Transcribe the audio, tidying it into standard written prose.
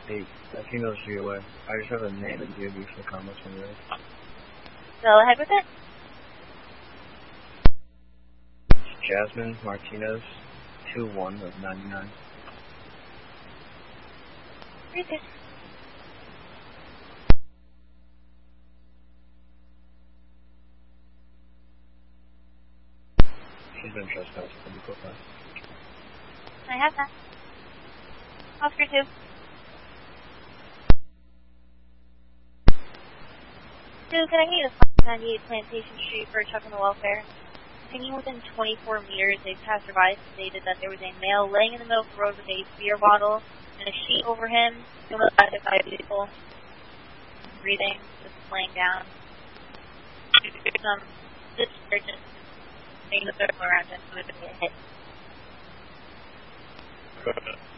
Hey, Latinos GOA. I just have a name and DOB for comments when you're ready. Go ahead with it. Jasmine Martinez, 2-1 of 99. Very good. She's been trespassed. Can you put that? I have that. Oscar 2. Can I get a 98 Plantation Street for a truck on the welfare? Continuing within 24 meters, a passerby stated that there was a male laying in the middle of the road with a beer bottle and a sheet over him. He was identified as people breathing, just laying down. Some discharges making the circle around him so it would be a hit.